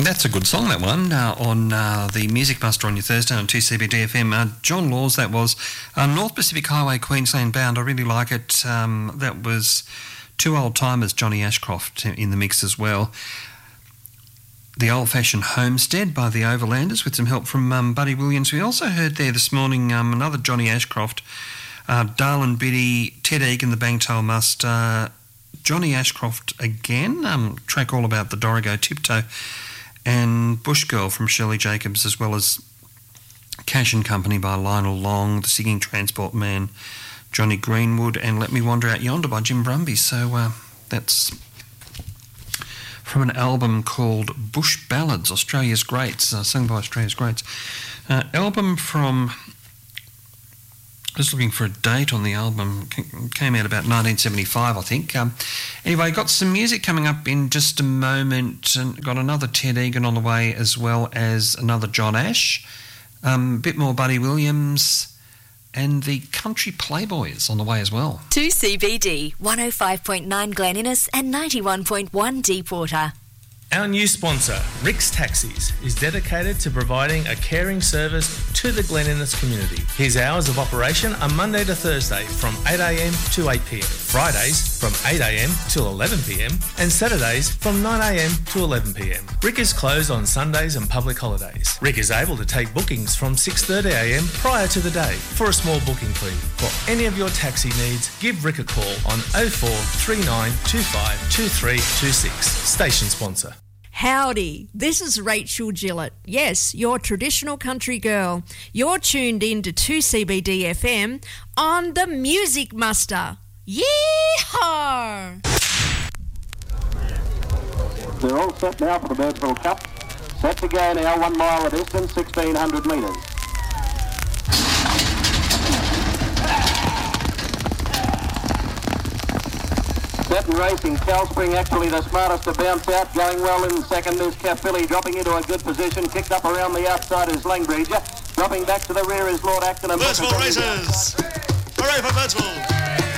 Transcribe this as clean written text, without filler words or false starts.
That's a good song, that one, on the Music Buster on your Thursday on 2CBD FM. John Laws, that was. North Pacific Highway, Queensland Bound. I really like it. That was two old-timers, Johnny Ashcroft, in the mix as well. The Old-Fashioned Homestead by the Overlanders with some help from Buddy Williams. We also heard there this morning another Johnny Ashcroft, Darlin Biddy, Ted Egan, the Bangtail Must, Johnny Ashcroft again, track all about the Dorigo Tiptoe, and Bush Girl from Shirley Jacobs, as well as Cash and Company by Lionel Long, The Singing Transport Man, Johnny Greenwood, and Let Me Wander Out Yonder by Jim Brumby. So that's from an album called Bush Ballads, Australia's Greats, sung by Australia's Greats. Album from... Just looking for a date on the album. Came out about 1975, I think. Anyway, got some music coming up in just a moment, and got another Ted Egan on the way, as well as another John Ash, a bit more Buddy Williams, and the Country Playboys on the way as well. 2CBD, 105.9 Glen Innes and 91.1 Deepwater. Our new sponsor, Rick's Taxis, is dedicated to providing a caring service to the Glen Innes community. His hours of operation are Monday to Thursday from 8am to 8pm, Fridays from 8am till 11pm, and Saturdays from 9am to 11pm. Rick is closed on Sundays and public holidays. Rick is able to take bookings from 6:30am prior to the day for a small booking fee. For any of your taxi needs, give Rick a call on 0439 25 2326. Station sponsor. Howdy, this is Rachel Gillett. Yes, your traditional country girl. You're tuned in to 2CBD FM on the Music Muster. Yee-haw! They're all set now for the Birdsville Cup. Set to go now, 1 mile a distance, 1,600 metres. Set and racing, Calspring actually the smartest to bounce out, going well in second is Caphilly, dropping into a good position, kicked up around the outside is Langbridge, dropping back to the rear is Lord Acton and Birdsville Racers! Hooray for Birdsville!